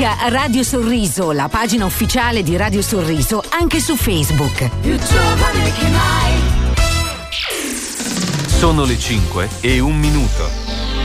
Cerca Radio Sorriso, la pagina ufficiale di Radio Sorriso, anche su Facebook. Più giovane che mai. Sono le 5:01.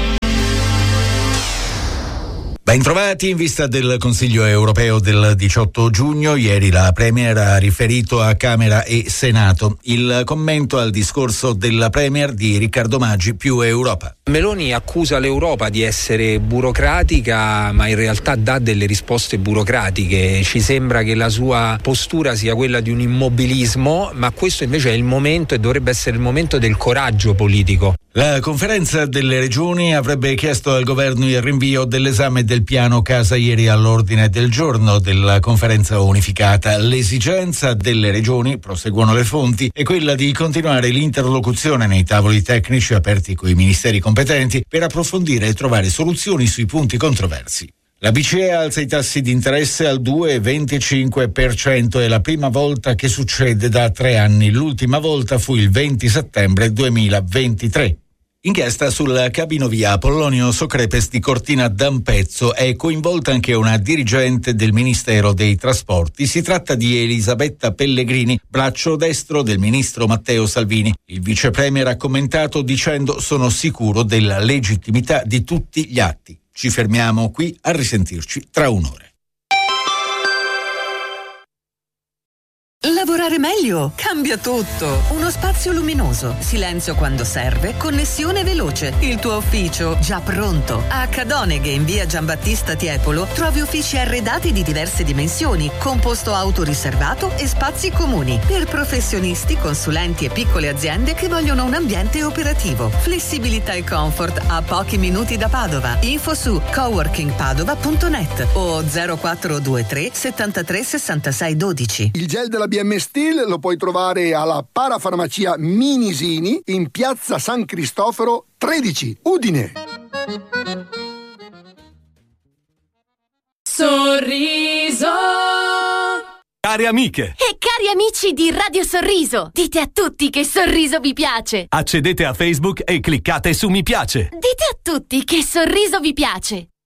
Bentrovati in vista del Consiglio europeo del 18 giugno. Ieri la Premier ha riferito a Camera e Senato. Il commento al discorso della Premier di Riccardo Maggi, Più Europa. Meloni accusa l'Europa di essere burocratica, ma in realtà dà delle risposte burocratiche. Ci sembra che la sua postura sia quella di un immobilismo, ma questo invece è il momento e dovrebbe essere il momento del coraggio politico. La conferenza delle regioni avrebbe chiesto al governo il rinvio dell'esame del piano casa ieri all'ordine del giorno della conferenza unificata. L'esigenza delle regioni, proseguono le fonti, è quella di continuare l'interlocuzione nei tavoli tecnici aperti coi ministeri competenti per approfondire e trovare soluzioni sui punti controversi. La BCE alza i tassi di interesse al 2,25%, è la prima volta che succede da 3 anni. L'ultima volta fu il 20 settembre 2023. Inchiesta sul cabinovia Apollonio Socrepes di Cortina d'Ampezzo. È coinvolta anche una dirigente del Ministero dei Trasporti. Si tratta di Elisabetta Pellegrini, braccio destro del ministro Matteo Salvini. Il vice premier ha commentato dicendo: sono sicuro della legittimità di tutti gli atti. Ci fermiamo qui, a risentirci tra un'ora. Lavorare meglio cambia tutto. Uno spazio luminoso, silenzio quando serve, connessione veloce. Il tuo ufficio già pronto. A Cadoneghe in via Giambattista Tiepolo trovi uffici arredati di diverse dimensioni, con posto auto riservato e spazi comuni per professionisti, consulenti e piccole aziende che vogliono un ambiente operativo. Flessibilità e comfort a pochi minuti da Padova. Info su coworkingpadova.net o 0423 73 66 12. Il gel della BM Steel lo puoi trovare alla parafarmacia Minisini in piazza San Cristoforo 13, Udine. Sorriso. Cari amiche e cari amici di Radio Sorriso, dite a tutti che Sorriso vi piace. Accedete a Facebook e cliccate su mi piace. Dite a tutti che Sorriso vi piace.